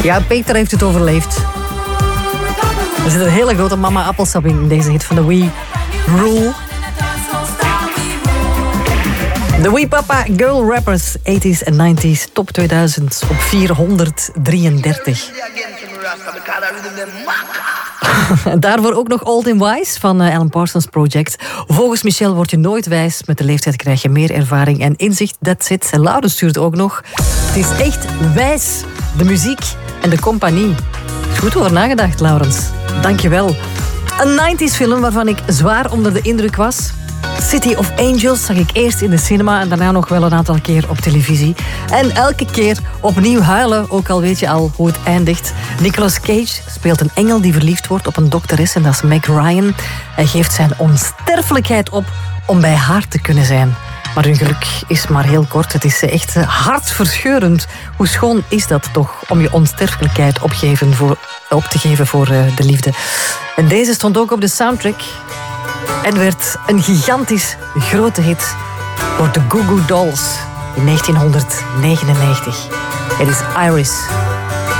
Ja, Peter heeft het overleefd. Er zit een hele grote mama appelsap in deze hit van The We Rule. The We Papa Girl Rappers 80s en 90s Top 2000 op 433. Daarvoor ook nog Old and Wise van Alan Parsons Project. Volgens Michel word je nooit wijs. Met de leeftijd krijg je meer ervaring en inzicht. That's it. En Laurens stuurt ook nog. Het is echt wijs. De muziek en de compagnie. Goed over nagedacht, Laurens. Dankjewel. Een 90s film waarvan ik zwaar onder de indruk was. City of Angels zag ik eerst in de cinema en daarna nog wel een aantal keer op televisie. En elke keer opnieuw huilen, ook al weet je al hoe het eindigt. Nicolas Cage speelt een engel die verliefd wordt op een dokteres en dat is Meg Ryan. Hij geeft zijn onsterfelijkheid op om bij haar te kunnen zijn. Maar hun geluk is maar heel kort. Het is echt hartverscheurend. Hoe schoon is dat toch om je onsterfelijkheid op te geven voor de liefde. En deze stond ook op de soundtrack. En werd een gigantisch grote hit voor de Goo Goo Dolls in 1999. Het is Iris.